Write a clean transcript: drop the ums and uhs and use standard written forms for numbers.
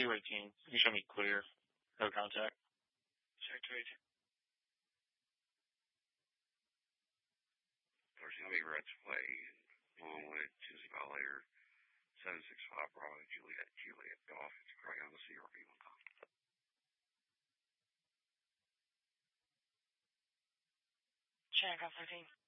218. You show me clear. No contact. Check 218. There's going to be Red's Way, Longwood, Tuesday Violator, 765 Bravo, Juliet Golf. It's Craig on the CRB 1 time. Check off 13.